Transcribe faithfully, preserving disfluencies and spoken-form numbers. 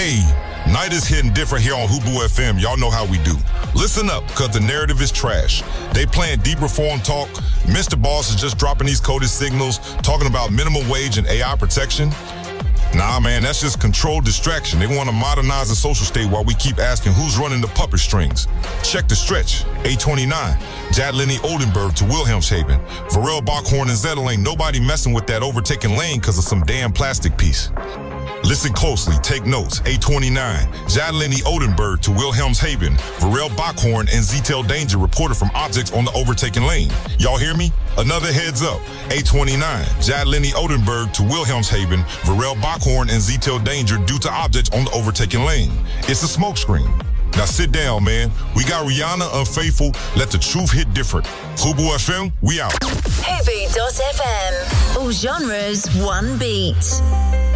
Hey, night is hitting different here on Hubu F M. Y'all know how we do. Listen up, because the narrative is trash. They playing deep reform talk. Mister Boss is just dropping these coded signals, talking about minimum wage and A I protection. Nah, man, that's just controlled distraction. They want to modernize the social state while we keep asking who's running the puppet strings. Check the stretch. A twenty-nine, Jadlenny Oldenburg to Wilhelmshaven. Varel Bockhorn and Zettel ain't nobody messing with that overtaken lane because of some damn plastic piece. Listen closely, take notes. A twenty-nine, Jadlenny Oldenburg to Wilhelmshaven. Varel Bockhorn and Zettel Danger reported from objects on the overtaken lane. Y'all hear me? Another heads up. A twenty-nine, Jadlenny Oldenburg to Wilhelmshaven. Varel Bockhorn and Zettel Danger due to objects on the overtaken lane. It's a smokescreen. Now sit down, man. We got Rihanna Unfaithful. Let the truth hit different. Hubu F M, we out. Hubu dot F M. All genres, one beat.